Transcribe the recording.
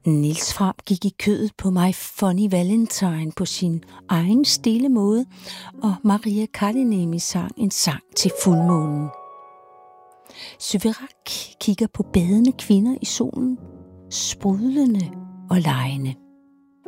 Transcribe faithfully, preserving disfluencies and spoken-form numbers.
Niels Fram gik i kødet på My Funny Valentine på sin egen stille måde, og Maria Karliniemi sang en sang til fuldmånen. Syverac kigger på badende kvinder i solen, sprudlende og legende.